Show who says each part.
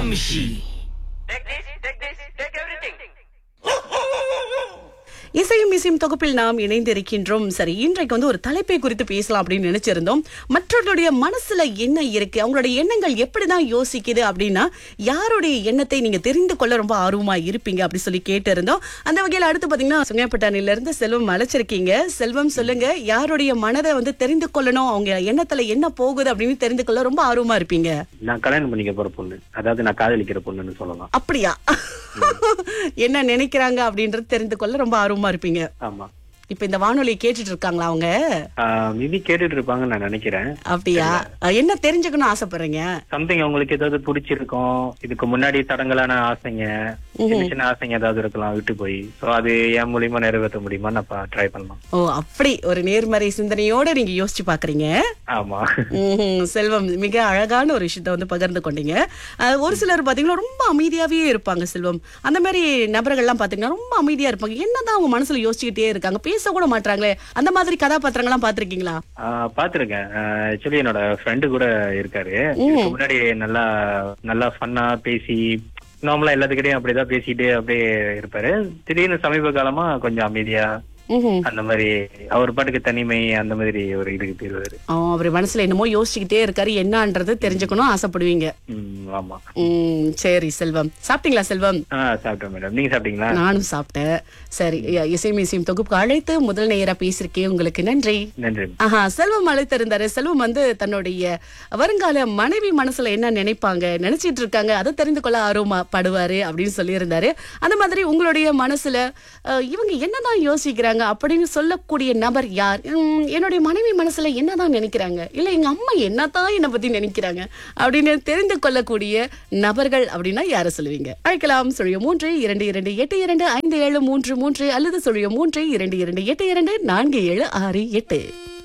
Speaker 1: Machine.
Speaker 2: Take everything.
Speaker 3: இசையும் இசையும் தொகுப்பில் நாம் இணைந்திருக்கின்றோம். சரி, இன்றைக்கு ஒரு தலைப்பை குறித்து பேசலாம் அப்படின்னு நினைச்சிருந்தோம். மற்றவர்களுடைய மனசுல என்ன இருக்கு, அவங்களுடைய எண்ணங்கள் எப்படிதான் யோசிக்குது அப்படின்னா யாருடைய எண்ணத்தை நீங்க தெரிந்து கொள்ள ரொம்ப ஆர்வமா இருப்பீங்க அப்படி சொல்லி கேட்டு இருந்தோம். அந்த வகையில் அடுத்து பாத்தீங்கன்னா சுங்கைப்பட்டாணில இருந்து செல்வம் அழைச்சிருக்கீங்க. செல்வம், சொல்லுங்க, யாருடைய மனதை தெரிந்து கொள்ளணும், அவங்க எண்ணத்துல என்ன போகுது அப்படின்னு தெரிந்து கொள்ள ரொம்ப ஆர்வமா இருப்பீங்க?
Speaker 4: நான் கல்யாணம் பண்ணிக்க போற பொண்ணு, அதாவது நான் காதலிக்கிற பொண்ணுன்னு சொல்லலாம்.
Speaker 3: அப்படியா? என்ன நினைக்கிறாங்க அப்படின்றது தெரிந்து கொள்ள ரொம்ப ஆர்வமா இருப்பீங்க.
Speaker 4: ஆமா.
Speaker 3: இப்ப இந்த வானொலியை கேட்டுட்டு இருக்காங்களா அவங்க?
Speaker 4: மேபி கேட்டுட்டு இருப்பாங்கன்னு நான் நினைக்கிறேன்.
Speaker 3: அப்படியா? என்ன தெரிஞ்சுக்கணும் ஆசைப்படுறீங்க?
Speaker 4: சம்திங் அவங்களுக்கு ஏதாவது பிடிச்சிருக்கும், இதுக்கு முன்னாடி தடங்கலான ஆசைங்க, சின்ன சின்ன ஆசைங்க ஏதாவது இருக்கலாம் விட்டு போய், சோ அது என் மூலியமா நிறைவேற்ற முடியுமா நான் ட்ரை பண்ணலாம்.
Speaker 3: ஓ, அப்படி ஒரு நேர்மறை சிந்தனையோட நீங்க யோசிச்சு பாக்குறீங்க.
Speaker 4: ஆமா.
Speaker 3: செல்வம், மிக அழகான ஒரு விஷயத்த பகிர்ந்து கொண்டீங்க. ஒரு சிலர் பாத்தீங்கன்னா ரொம்ப அமைதியாவே இருப்பாங்க செல்வம். அந்த மாதிரி நபர்கள்லாம் பாத்தீங்கன்னா ரொம்ப அமைதியா இருப்பாங்க. என்னதான் அவங்க மனசுல யோசிச்சுக்கிட்டே இருக்காங்க, பேச கூட மாட்டாங்களே, அந்த மாதிரி கதாபாத்திரங்கள்லாம் பாத்திருக்கீங்களா?
Speaker 4: பாத்திருக்கேன். ஆக்சுவலி என்னோட ஃப்ரெண்டு கூட இருக்காரு. இதுக்கு முன்னாடி நல்லா நல்லா ஃபன்னா பேசி நார்மலா எல்லாத்துக்கிட்டையும் அப்படிதான் பேசிட்டு அப்படியே இருப்பாரு. திடீர்னு சமீப காலமா கொஞ்சம் அமைதியா அந்த மாதிரி அவர் பாட்டுக்கு தனிமை அந்த மாதிரி ஒரு இதுக்கு போயிருவாரு.
Speaker 3: அவர் மனசுல என்னமோ யோசிச்சுக்கிட்டே இருக்காரு, என்னன்றது தெரிஞ்சுக்கணும் ஆசைப்படுவீங்க.
Speaker 4: ஆமா.
Speaker 3: சரி செல்வம், சாப்பிட்டீங்களா செல்வம்?
Speaker 4: சாப்பிட்டேன் மேடம். நீங்க சாப்பிட்டீங்களா?
Speaker 3: நானும் சாப்பிட்டேன். சரி, இசையும் இசையும் தொகுப்புக்கு அழைத்து முதல் நேரா பேசிருக்கேன், உங்களுக்கு நன்றி.
Speaker 4: நன்றி.
Speaker 3: செல்வம் அழைத்திருந்தாரு. செல்வம் தன்னுடைய வருங்கால மனைவி மனசுல என்ன நினைப்பாங்க, நினைச்சிட்டு இருக்காங்க, அதை தெரிந்து கொள்ள ஆர்வமா படுவாரு அப்படின்னு சொல்லி இருந்தாரு. அந்த மாதிரி உங்களுடைய மனசுல இவங்க என்னதான் யோசிக்கிறாங்க அப்படின்னு சொல்லக்கூடிய நபர் யார்? என்னுடைய மனைவி மனசுல என்னதான் நினைக்கிறாங்க, இல்ல எங்க அம்மா என்னதான் என்னை பத்தி நினைக்கிறாங்க அப்படின்னு தெரிந்து கொள்ளக்கூடிய நபர்கள் அப்படின்னா யார சொல்லுவீங்க? அழைக்கலாம். 0322282573 அல்லது 0322282476.